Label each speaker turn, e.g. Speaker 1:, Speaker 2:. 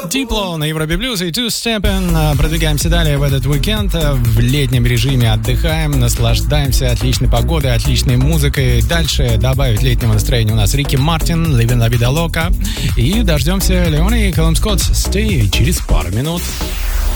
Speaker 1: Diplo на Европе Плюс и Two Steppin'. Продвигаемся далее в этот уикенд. В летнем режиме отдыхаем, наслаждаемся отличной погодой, отличной музыкой. Дальше добавить летнего настроения у нас Рики Мартин, Living La Vida Loca. И дождемся Леони и Калум Скотт Stay через пару минут.